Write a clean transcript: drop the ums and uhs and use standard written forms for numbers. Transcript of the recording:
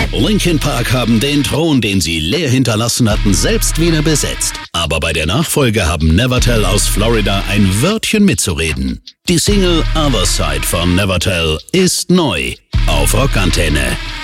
Linkin Park haben den Thron, den sie leer hinterlassen hatten, selbst wieder besetzt. Aber bei der Nachfolge haben Nevertell aus Florida ein Wörtchen mitzureden. Die Single Other Side von Nevertell ist neu auf Rockantenne.